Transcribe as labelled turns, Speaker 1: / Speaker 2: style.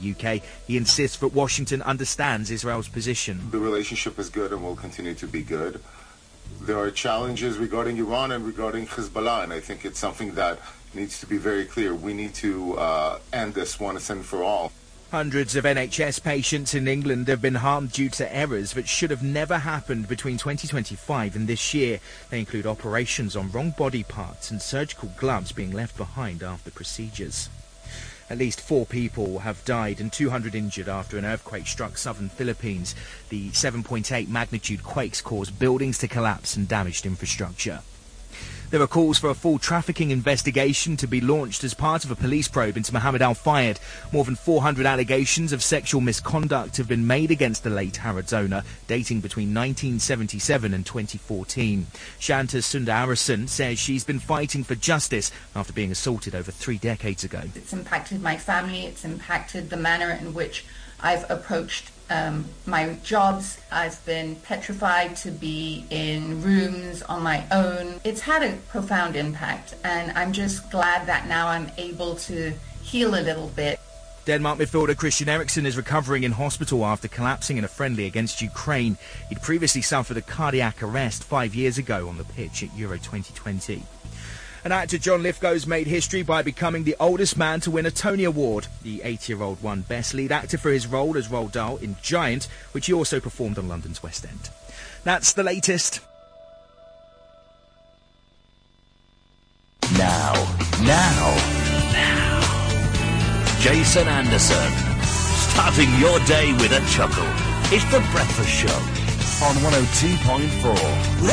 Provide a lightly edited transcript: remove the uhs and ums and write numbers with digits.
Speaker 1: the UK. He insists that Washington understands Israel's position.
Speaker 2: The relationship is good and will continue to be good. There are challenges regarding Iran and regarding Hezbollah, and I think it's something that needs to be very clear. We need to end this once and for all.
Speaker 1: Hundreds of NHS patients in England have been harmed due to errors that should have never happened between 2025 and this year. They include operations on wrong body parts and surgical gloves being left behind after procedures. At least 4 people have died and 200 injured after an earthquake struck southern Philippines. The 7.8 magnitude quakes caused buildings to collapse and damaged infrastructure. There are calls for a full trafficking investigation to be launched as part of a police probe into Mohammed Al-Fayed. More than 400 allegations of sexual misconduct have been made against the late Arizona, dating between 1977 and 2014. Shanta Sundararasan says she's been fighting for justice after being assaulted over 3 decades ago.
Speaker 3: It's impacted my family, it's impacted the manner in which I've approached my jobs. I've been petrified to be in rooms on my own. It's had a profound impact, and I'm just glad that now I'm able to heal a little bit.
Speaker 1: Denmark midfielder Christian Eriksen is recovering in hospital after collapsing in a friendly against Ukraine. He'd previously suffered a cardiac arrest 5 years ago on the pitch at Euro 2020. And actor John Lithgow's made history by becoming the oldest man to win a Tony Award. The 80-year-old won Best Lead Actor for his role as Roald Dahl in Giant, which he also performed on London's West End. That's the latest.
Speaker 4: Now. Jason Anderson, starting your day with a chuckle. It's The Breakfast Show on 102.4.